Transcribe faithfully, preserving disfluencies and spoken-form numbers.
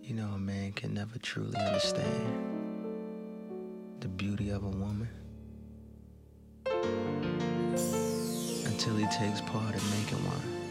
You know, a man can never truly understand the beauty of a woman until he takes part in making one.